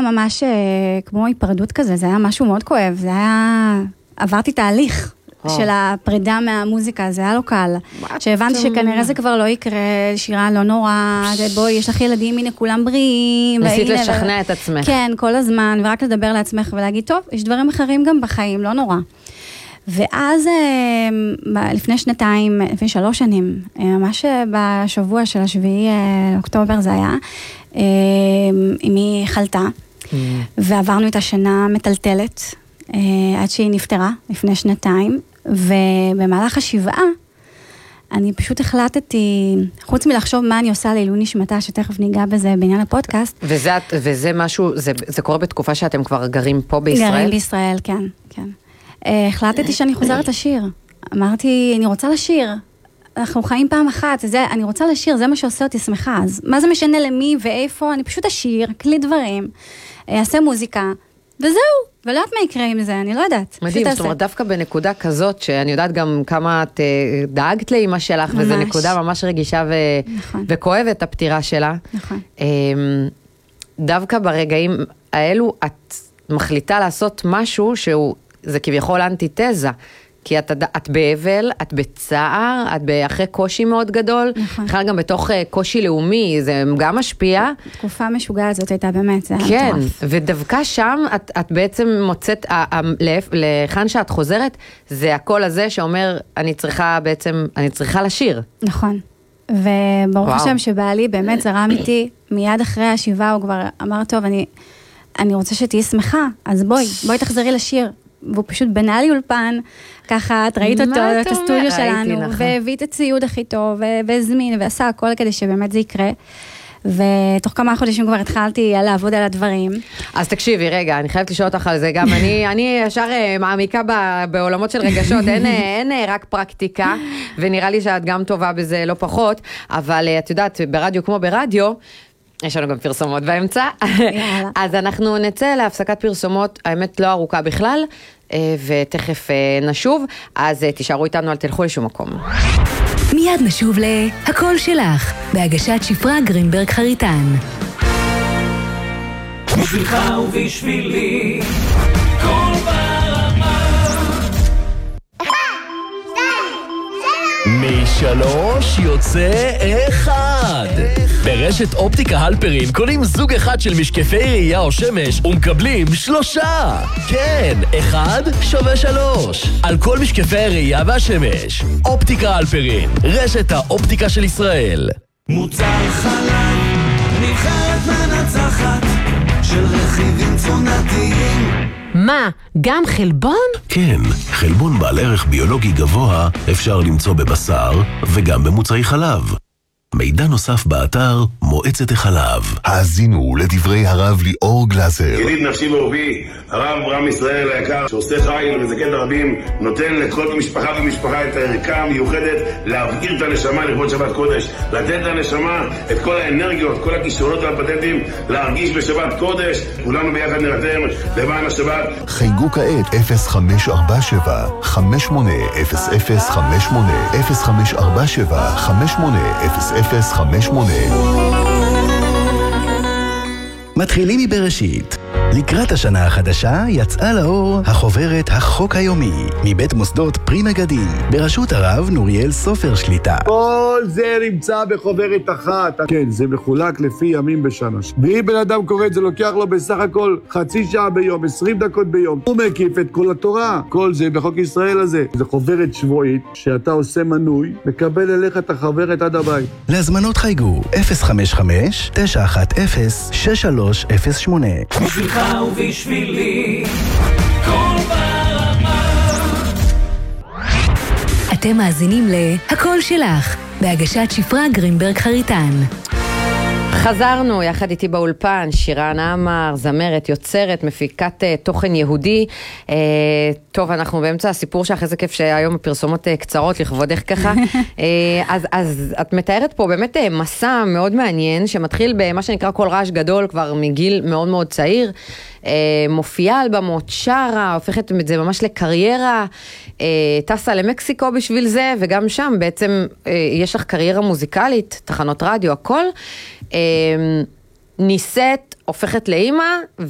ממש כמו היפרדות כזה, זה היה משהו מאוד כואב, זה היה, עברתי תהליך של הפרידה מהמוזיקה, זה היה לא קל, שהבנתי שכנראה זה כבר לא יקרה, שירה לא נורא, בואי, יש לך ילדים, הנה כולם בריאים. ניסית לשכנע את עצמך. כן, כל הזמן, ורק לדבר לעצמך ולהגיד, טוב, יש דברים אחרים גם בחיים, לא נורא. ואז לפני 2 לפני 3 שנים, ממש בשבוע של 7 לאוקטובר זה היה, אמי חלתה, ועברנו את השנה מטלטלת, עד שהיא נפטרה לפני 2, ובמהלך השבעה, אני פשוט החלטתי, חוץ מלחשוב מה אני עושה לעילוי נשמתה, שתכף ניגע בזה בעניין הפודקאסט. וזה משהו, זה קורה בתקופה שאתם כבר גרים פה בישראל? גרים בישראל, כן, כן. החלטתי שאני חוזרת לשיר. אמרתי, אני רוצה לשיר. אנחנו חיים פעם אחת, אני רוצה לשיר, זה מה שעושה אותי שמחה. אז מה זה משנה למי ואיפה? אני פשוט אשיר, כלי דברים, אעשה מוזיקה, וזהו. ולא יודעת מה יקרה עם זה, אני לא יודעת. מדהים, זאת אומרת, דווקא בנקודה כזאת, שאני יודעת גם כמה את דאגת לאמא שלך, וזו נקודה ממש רגישה וכואבת, הפטירה שלה. נכון. דווקא ברגעים האלו, את מחליטה לעשות משהו זה כביכול אנטיתזה, כי את באבל, את בצער, את אחרי קושי מאוד גדול, בכלל גם בתוך קושי לאומי, זה גם משפיע. תקופה משוגעת זאת הייתה באמת, זה כן, ודווקא שם את בעצם מוצאת, לכאן שאת חוזרת, זה הקול הזה שאומר, אני צריכה לשיר. נכון, וברוך השם שבעלי באמת זרם איתי, מיד אחרי השבעה הוא כבר אמר, טוב, אני רוצה שתהי שמחה, אז בואי תחזרי לשיר. והוא פשוט בנה לי אולפן, ככה, את ראית אותו, את הסטודיו שלנו, והביא את הציוד הכי טוב, והזמין, ועשה הכל כדי שבאמת זה יקרה. ותוך כמה חודשים כבר התחלתי לעבוד על הדברים. אז תקשיבי, רגע, אני חייבת לשאול אותך על זה גם, אני ישר מעמיקה בעולמות של רגשות, אין רק פרקטיקה, ונראה לי שאת גם טובה בזה לא פחות, אבל את יודעת, ברדיו כמו ברדיו, יש לנו גם פרסומות באמצע, אז אנחנו נצא להפסקת פרסומות, האמת לא ארוכה בכלל, ותכף נשוב, אז תישארו איתנו, אל תלכו לשום מקום. מיד נשוב להכל שלך, בהגשת שפרה גרינברג חריטן. בשבילך ובשבילי, כל ברמה. 3 יוצא 1. ברשת אופטיקה הלפרין קונים זוג אחד של משקפי ראייה או שמש ומקבלים 3. כן, 1 שווה 3. על כל משקפי הראייה והשמש. אופטיקה הלפרין, רשת האופטיקה של ישראל. מוצר חלב, נבחרת מנצחת של רכיבים תזונתיים. מה, גם חלבון? כן, חלבון בעל ערך ביולוגי גבוה אפשר למצוא בבשר וגם במוצרי חלב. מידע נוסף באתר מועצת החלב. האזינו לדברי הרב ליאור גלזר. ידיד נפשי ואהובי, הרב אברהם ישראל היקר, שעושה חיל ומזכה את הרבים, נותן לכל משפחה ומשפחה את הערכה המיוחדת להבעיר את הנשמה לכבוד שבת קודש, לתת לנשמה את כל האנרגיות, כל הכישרונות והפטנטים, להרגיש בשבת קודש, כולנו ביחד נרתם למען השבת. חייגו כעת 0547 580058 0547 580058. מתחילים מבראשית. לקראת השנה החדשה יצאה לאור החוברת החוק היומי מבית מוסדות פרי מגדים בראשות הרב נוריאל סופר שליטה. כל זה נמצא בחוברת אחת. כן, זה מחולק לפי ימים בשנה. ואם בן אדם קורא את זה לוקח לו בסך הכל חצי שעה ביום, 20 דקות ביום. הוא מקיף את כל התורה. כל זה בחוק ישראל הזה. זה חוברת שבועית שאתה עושה מנוי, מקבל אליך את החוברת עד הבית. להזמנות חייגו 055-910-6308. בשבילך ובשבילי, כל ברמה. אתם מאזינים להכל שלך, בהגשת שפרה גרינברג חריטן. חזרנו יחד איתי באולפן, שירה נעמר, זמרת, יוצרת, מפיקת תוכן יהודי. טוב, אנחנו באמצע הסיפור שאחרי זה כיף שהיום הפרסומות קצרות לכבודך ככה. אז את מתארת פה באמת מסע מאוד מעניין, שמתחיל במה שנקרא כל רעש גדול, כבר מגיל מאוד מאוד צעיר. מופיעה על במות, שרה, הופכת את זה ממש לקריירה, טסה למקסיקו בשביל זה, וגם שם בעצם יש לך קריירה מוזיקלית, תחנות רדיו, הכל. ניסית, הופכת לאמא,